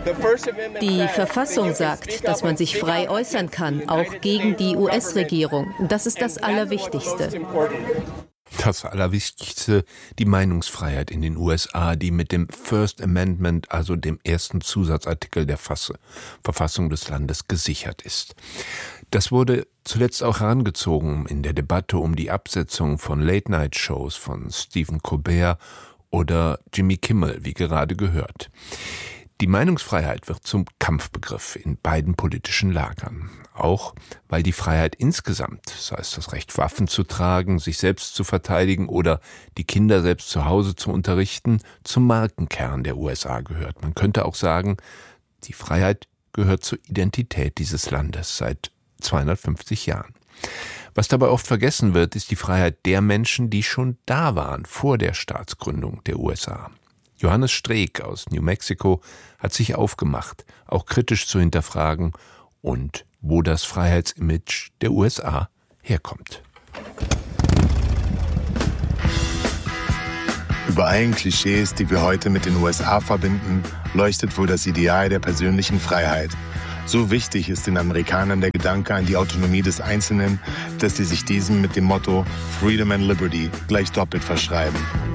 Die Verfassung sagt, dass man sich frei äußern kann, auch gegen die US-Regierung. Das ist das Allerwichtigste. Das Allerwichtigste, die Meinungsfreiheit in den USA, die mit dem First Amendment, also dem ersten Zusatzartikel der Verfassung des Landes, gesichert ist. Das wurde zuletzt auch herangezogen in der Debatte um die Absetzung von Late-Night-Shows von Stephen Colbert oder Jimmy Kimmel, wie gerade gehört. Die Meinungsfreiheit wird zum Kampfbegriff in beiden politischen Lagern. Auch weil die Freiheit insgesamt, sei es das Recht, Waffen zu tragen, sich selbst zu verteidigen oder die Kinder selbst zu Hause zu unterrichten, zum Markenkern der USA gehört. Man könnte auch sagen, die Freiheit gehört zur Identität dieses Landes seit 250 Jahren. Was dabei oft vergessen wird, ist die Freiheit der Menschen, die schon da waren vor der Staatsgründung der USA. Johannes Streeck aus New Mexico hat sich aufgemacht, auch kritisch zu hinterfragen und wo das Freiheitsimage der USA herkommt. Über allen Klischees, die wir heute mit den USA verbinden, leuchtet wohl das Ideal der persönlichen Freiheit. So wichtig ist den Amerikanern der Gedanke an die Autonomie des Einzelnen, dass sie sich diesem mit dem Motto Freedom and Liberty gleich doppelt verschreiben.